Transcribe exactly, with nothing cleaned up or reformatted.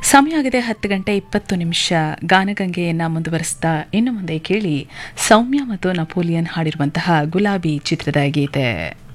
ಸಮಯ ಆಗಿದೆ ಹತ್ತು ಗಂಟೆ ಇಪ್ಪತ್ತು ನಿಮಿಷ. ಗಾನಗಂಗೆಯನ್ನ ಮುಂದುವರಿಸ್ತಾ ಇನ್ನು ಮುಂದೆ ಕೇಳಿ ಸೌಮ್ಯ ಮತ್ತು ನಪೋಲಿಯನ್ ಹಾಡಿರುವಂತಹ ಗುಲಾಬಿ ಚಿತ್ರದ ಗೀತೆ.